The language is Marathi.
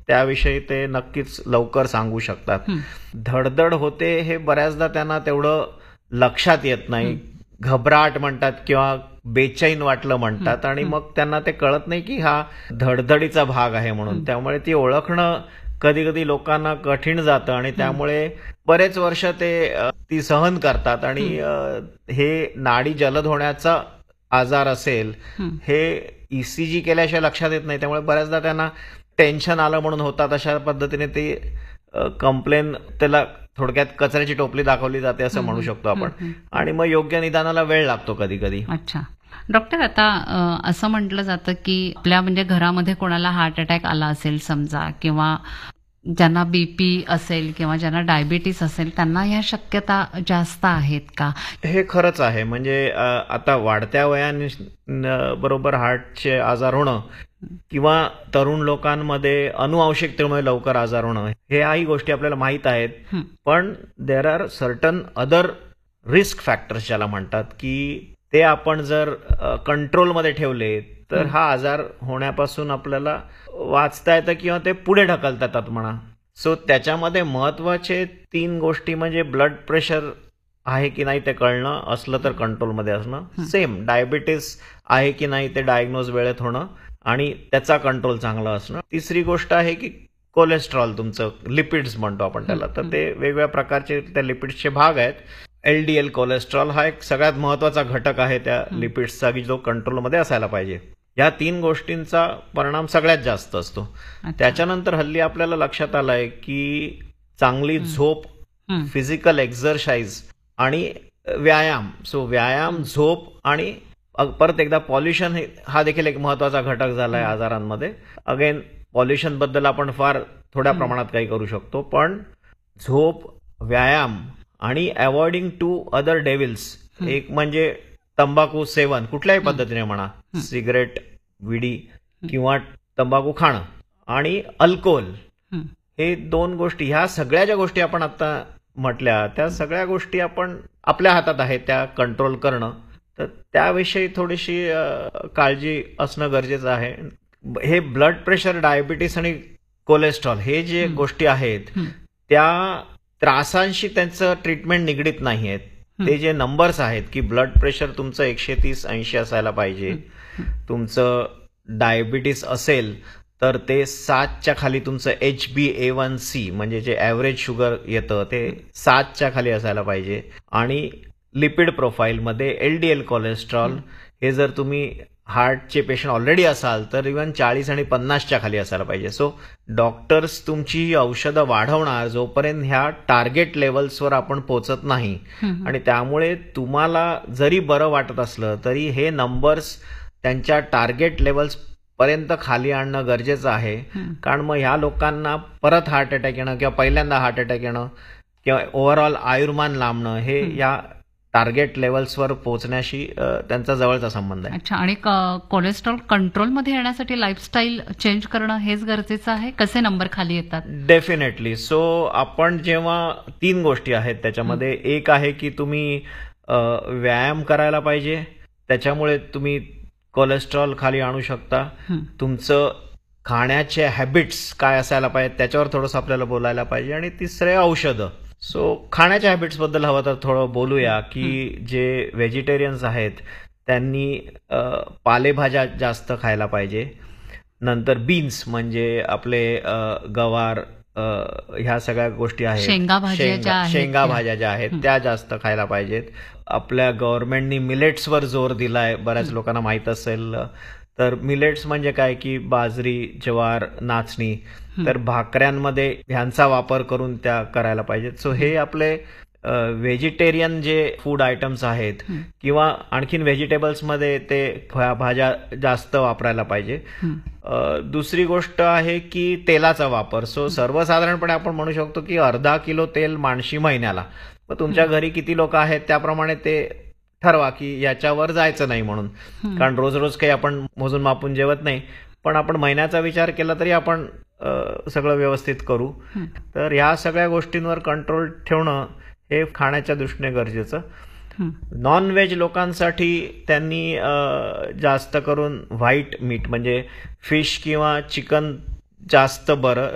त्याविषयी ते नक्कीच लवकर सांगू शकतात. धडधड होते हे बऱ्याचदा त्यांना तेवढं लक्षात येत नाही, घबराट म्हणतात किंवा बेचैन वाटलं म्हणतात आणि मग त्यांना ते कळत नाही की हा धडधडीचा भाग आहे म्हणून. त्यामुळे ती ओळखणं कधी कधी लोकांना कठीण जातं आणि त्यामुळे बरेच वर्ष ते ती सहन करतात आणि हे नाडी जलद होण्याचा आजार असेल हे ईसीजी केल्याशिवाय लक्षात येत नाही. त्यामुळे बऱ्याचदा त्यांना टेन्शन आलं म्हणून होतात, अशा पद्धतीने ते कंप्लेन, त्याला थोडक्यात कचऱ्याची टोपली दाखवली जाते असं म्हणू शकतो आपण, आणि मग योग्य निदानाला वेळ लागतो कधी कधी. अच्छा डॉक्टर, आता असं म्हटलं जातं की आपल्या म्हणजे घरामध्ये कोणाला हार्ट अटॅक आला असेल समजा, किंवा ज्यांना बीपी असेल किंवा ज्यांना डायबिटीस असेल, त्यांना ह्या शक्यता जास्त आहेत का? हे खरंच आहे. म्हणजे आता वाढत्या वयाने बरोबर हार्टचे आजार होणं किंवा तरुण लोकांमध्ये अनुवांशिकतेमुळे लवकर आजार होणं, ह्याही गोष्टी आपल्याला माहीत आहेत. पण there are certain other risk factors ज्याला म्हणतात, की ते आपण जर कंट्रोलमध्ये ठेवले तर हा आजार होण्यापासून आपल्याला वाचता येतं किंवा ते पुढे ढकलता येतात म्हणा. सो त्याच्यामध्ये महत्वाचे 3 गोष्टी म्हणजे ब्लड प्रेशर आहे की नाही ते कळणं, असलं तर कंट्रोलमध्ये असणं, सेम डायबिटीस आहे की नाही ते डायग्नोज वेळेत होणं आणि त्याचा कंट्रोल चांगला असणं. तिसरी गोष्ट आहे की कोलेस्ट्रॉल, तुमचं लिपिड्स म्हणतो आपण त्याला, तर ते वेगवेगळ्या प्रकारचे त्या लिपिड्सचे भाग आहेत. LDL कोलेस्ट्रॉल हा एक सगळ्यात महत्वाचा घटक आहे त्या लिपिड्सचा, की जो कंट्रोलमध्ये असायला पाहिजे. या 3 गोष्टींचा परिणाम सगळ्यात जास्त असतो. त्याच्यानंतर हल्ली आपल्याला लक्षात आलंय की चांगली झोप, फिजिकल एक्झरसाइज आणि व्यायाम, सो व्यायाम, झोप आणि परत एकदा पॉल्युशन हा देखील एक महत्वाचा घटक झालाय आजारांमध्ये. अगेन पॉल्युशन बद्दल आपण फार थोड्या प्रमाणात काही करू शकतो, पण झोप, व्यायाम आणि अवॉइडिंग टू अदर डेव्हिल्स, एक म्हणजे तंबाखू सेवन कुठल्याही पद्धतीने म्हणा, सिगरेट, विडी किंवा तंबाखू खाणं आणि अल्कोहोल, हे 2 गोष्टी, ह्या सगळ्या ज्या गोष्टी आपण आता म्हटल्या त्या सगळ्या गोष्टी आपण आपल्या हातात आहेत त्या कंट्रोल करणं. तर त्याविषयी थोडीशी काळजी असणं गरजेचं आहे. हे ब्लड प्रेशर, डायबिटीस आणि कोलेस्ट्रॉल हे जे गोष्टी आहेत त्या त्रासांशी त्यांचं ट्रीटमेंट निगडीत नाही आहेत. ते जे नंबर्स आहेत की ब्लड प्रेशर तुमचं 130-80 असायला पाहिजे, तुमचं डायबिटीस असेल तर ते 7च्या खाली तुमचं HbA1c म्हणजे जे ॲव्हरेज शुगर येतं ते 7च्या खाली असायला पाहिजे, आणि लिपिड प्रोफाईलमध्ये LDL कोलेस्ट्रॉल हे जर तुम्ही हार्टचे पेशंट ऑलरेडी असाल तर इव्हन 40 आणि 50च्या खाली असायला पाहिजे. सो डॉक्टर्स तुमची ही औषधं वाढवणार जोपर्यंत ह्या टार्गेट लेवल्सवर आपण पोहोचत नाही, आणि त्यामुळे तुम्हाला जरी बरं वाटत असलं तरी हे नंबर्स त्यांच्या टार्गेट लेवल्स पर्यंत खाली आणणं गरजेचं आहे. कारण मग ह्या लोकांना परत हार्ट अटॅक येणं किंवा पहिल्यांदा हार्ट अटॅक येणं किंवा ओव्हरऑल आयुर्मान लांबणं हे या टार्गेट लेवल्सवर पोहोचण्याशी त्यांचा जवळचा संबंध आहे. अच्छा, आणि कोलेस्ट्रॉल कंट्रोलमध्ये येण्यासाठी लाईफस्टाईल चेंज करणं हेच गरजेचं आहे? कसे नंबर खाली येतात? डेफिनेटली. सो आपण जेव्हा 3 गोष्टी आहेत त्याच्यामध्ये, एक आहे की तुम्ही व्यायाम करायला पाहिजे, त्याच्यामुळे तुम्ही कोलेस्ट्रॉल खाली आणू शकता. तुमचं खाण्याचे हॅबिट्स काय असायला पाहिजे त्याच्यावर थोडंसं आपल्याला बोलायला पाहिजे. आणि तिसरे औषधं. सो खाण्याच्या हॅबिट्स बद्दल हवं तर थोडं बोलूया की जे व्हेजिटेरियन्स आहेत त्यांनी पालेभाज्या जास्त खायला पाहिजे. नंतर बीन्स म्हणजे आपले गवार, ह्या सगळ्या गोष्टी आहेत, शेंगा भाज्या ज्या आहेत त्या जास्त खायला पाहिजेत. आपल्या गव्हर्नमेंटनी मिलेट्सवर जोर दिलाय, बऱ्याच लोकांना माहित असेल. तर मिलेट्स म्हणजे काय की बाजरी, ज्वार, नाचणी, तर भाकऱ्यांमध्ये ह्यांचा वापर करून त्या करायला पाहिजेत. सो हे आपले व्हेजिटेरियन जे फूड आयटम्स आहेत, किंवा आणखीन व्हेजिटेबल्समध्ये ते भाज्या जास्त वापरायला पाहिजे. दुसरी गोष्ट आहे की तेलाचा वापर. सो सर्वसाधारणपणे आपण म्हणू शकतो की अर्धा किलो तेल माणशी महिन्याला. मग तुमच्या घरी किती लोक आहेत त्याप्रमाणे ते ठरवा की याच्यावर जायचं नाही म्हणून, कारण रोज रोज काही आपण मोजून मापून जेवत नाही, पण आपण महिन्याचा विचार केला तरी आपण सगळं व्यवस्थित करू. तर ह्या सगळ्या गोष्टींवर कंट्रोल ठेवणं हे खाण्याच्या दृष्टीने गरजेचं. नॉन व्हेज लोकांसाठी त्यांनी जास्त करून व्हाईट मीट म्हणजे फिश किंवा चिकन जास्त बरं.